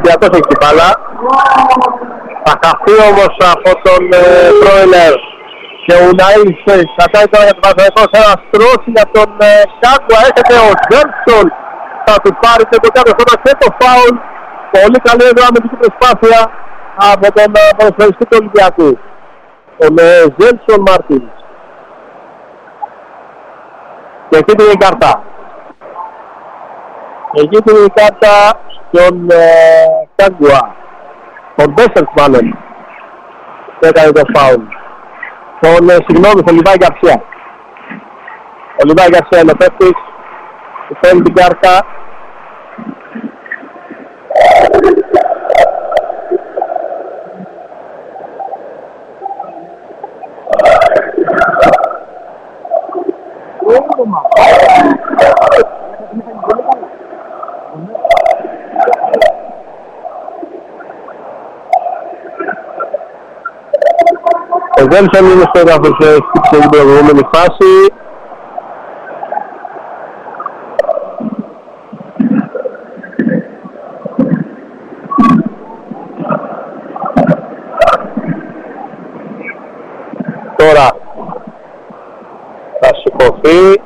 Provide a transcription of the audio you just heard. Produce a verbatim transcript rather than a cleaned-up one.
Ολυμπιακός έχει την μπάλα. Θα χαθεί όμως από τον Μπρόιλερ και ο Ουναής κρατάει τώρα για τον Παναθηναϊκό σε ένα στρώσει για τον Κάγκουα. Έρχεται ο Τζέρσον, θα του πάρει και το κάτω χώρο και το φάουλ. Πολύ καλή δραματική προσπάθεια από τον ποδοσφαιριστή του Ολυμπιακού, τον Ζέλσον Μάρτινς. Και εκεί την κάρτα. Εκεί την κάρτα στον Κάγκουα. Τον Μπέσσερς μάλλον. Έκανε το φάουλ. Τον, συγγνώμη, τον Λιβάη Γκαρσία. Ο Λιβάη Γκαρσία είναι ο παίκτης. Του φέρνει την κάρτα. Ο Βέλσον είναι στο έδαφος, χτύπησε την προηγούμενη φάση. Τώρα θα σηκωθεί.